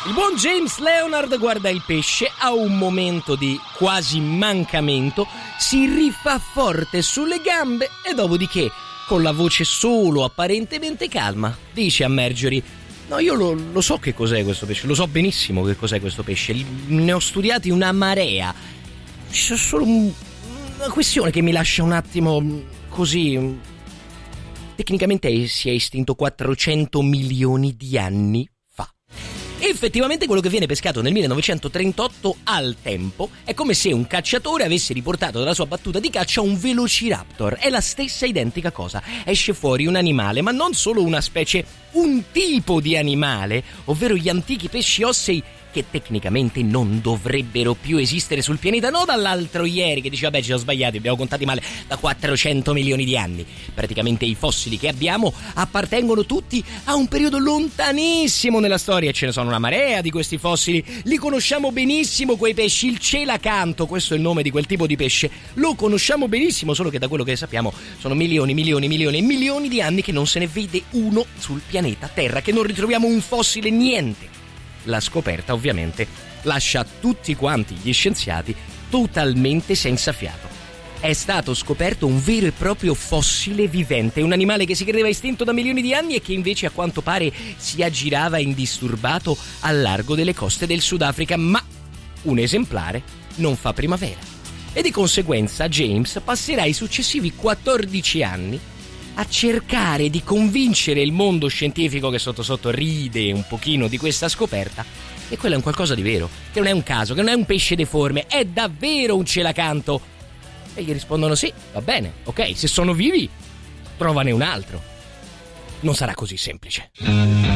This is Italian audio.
Il buon James Leonard guarda il pesce, ha un momento di quasi mancamento, si rifà forte sulle gambe e dopodiché, con la voce solo apparentemente calma, dice a Marjorie: no, io lo so che cos'è questo pesce, lo so benissimo che cos'è questo pesce, ne ho studiati una marea. C'è solo una questione che mi lascia un attimo così. Tecnicamente si è estinto 400 milioni di anni fa. Effettivamente quello che viene pescato nel 1938 al tempo è come se un cacciatore avesse riportato dalla sua battuta di caccia un velociraptor. È la stessa identica cosa. Esce fuori un animale, ma non solo una specie, un tipo di animale, ovvero gli antichi pesci ossei che tecnicamente non dovrebbero più esistere sul pianeta, no dall'altro ieri che diceva ci siamo sbagliati, abbiamo contati male, da 400 milioni di anni. Praticamente i fossili che abbiamo appartengono tutti a un periodo lontanissimo nella storia e ce ne sono una marea di questi fossili, li conosciamo benissimo quei pesci, il celacanto, questo è il nome di quel tipo di pesce, lo conosciamo benissimo, solo che da quello che sappiamo sono milioni e milioni di anni che non se ne vede uno sul pianeta Terra, che non ritroviamo un fossile, niente. La scoperta ovviamente lascia tutti quanti gli scienziati totalmente senza fiato. È stato scoperto un vero e proprio fossile vivente, un animale che si credeva estinto da milioni di anni e che invece a quanto pare si aggirava indisturbato al largo delle coste del Sudafrica, ma un esemplare non fa primavera. E di conseguenza James passerà i successivi 14 anni a cercare di convincere il mondo scientifico, che sotto sotto ride un pochino di questa scoperta, e quello è un qualcosa di vero, che non è un caso, che non è un pesce deforme, è davvero un celacanto. E gli rispondono: sì, va bene, ok, se sono vivi trovane un altro. Non sarà così semplice.